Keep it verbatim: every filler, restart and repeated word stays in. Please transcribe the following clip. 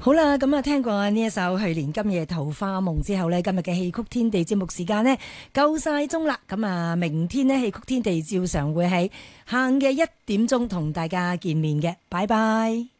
好啦，咁啊聽過呢一首去年今夜桃花夢之後呢，今日嘅戲曲天地節目時間呢夠晒鐘啦。咁啊，明天呢戲曲天地照常會喺下午嘅一點鐘同大家見面嘅，拜拜。